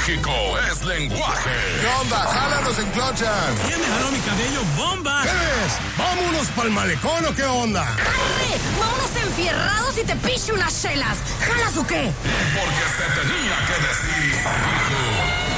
México es lenguaje. ¿Qué onda? ¡Jálanos en Clochas! ¿Quién me jaló mi cabello? ¡Bomba! ¿Qué ves? ¿Vámonos pa'l malecón o qué onda? ¡Arre! ¡Vámonos enfierrados y te piche unas chelas! ¿Jalas o qué? Porque se tenía que decir, hijo.